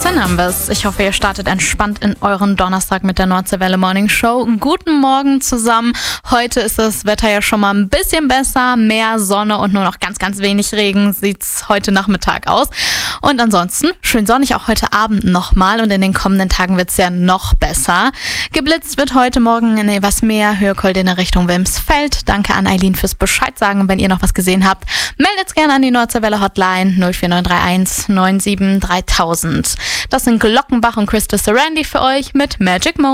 18 haben wir es. Ich hoffe, ihr startet entspannt in euren Donnerstag mit der Nordseewelle Morning Show. Guten Morgen zusammen. Heute ist das Wetter ja schon mal ein bisschen besser. Mehr Sonne und nur noch ganz, ganz wenig Regen sieht's heute Nachmittag aus. Und ansonsten schön sonnig auch heute Abend nochmal. Und in den kommenden Tagen wird's ja noch besser. Geblitzt wird heute Morgen in etwas mehr Höhekold in der Richtung Wilmsfeld. Danke an Eileen fürs Bescheid sagen. Wenn ihr noch was gesehen habt, meldet's gerne an die Nordseewelle Hotline 04931 97 3000. Das sind Glockenbach und Crystal Sarandon für euch mit Magic Moment.